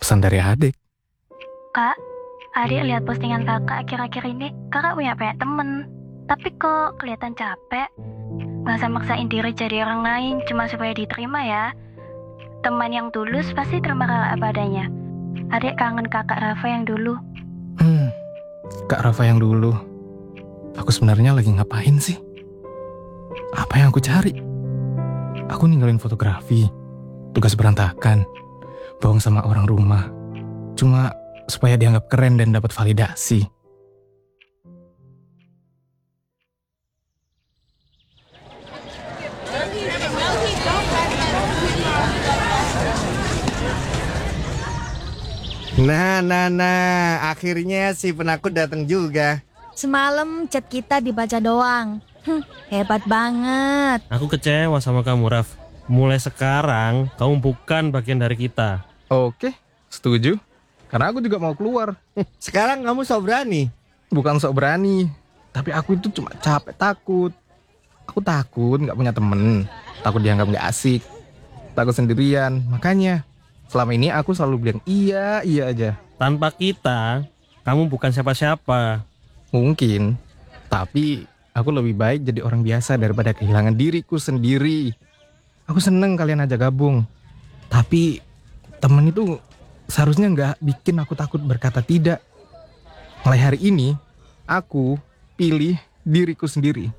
pesan dari adik. Kak, adik lihat postingan kakak akhir-akhir ini. Kakak punya banyak temen, tapi kok kelihatan capek. Gak usah maksain diri jadi orang lain cuma supaya diterima ya. Teman yang tulus pasti terima kakak apa adanya. Adik kangen kakak Rafa yang dulu. Kak Rafa yang dulu. Aku sebenarnya lagi ngapain sih? Apa yang aku cari? Aku ninggalin fotografi, tugas berantakan, bohong sama orang rumah. Cuma supaya dianggap keren dan dapat validasi. Nah, akhirnya si penakut datang juga. Semalam chat kita dibaca doang. Hebat banget. Aku kecewa sama kamu, Raf. Mulai sekarang, kamu bukan bagian dari kita. Oke, setuju. Karena aku juga mau keluar. Sekarang kamu sok berani. Bukan sok berani, tapi aku itu cuma capek takut. Aku takut gak punya temen, takut dianggap gak asik, takut sendirian. Makanya selama ini aku selalu bilang iya aja. Tanpa kita, kamu bukan siapa-siapa. Mungkin, tapi aku lebih baik jadi orang biasa daripada kehilangan diriku sendiri. Aku seneng kalian ajak gabung, tapi temen itu seharusnya gak bikin aku takut berkata tidak. Mulai hari ini, aku pilih diriku sendiri.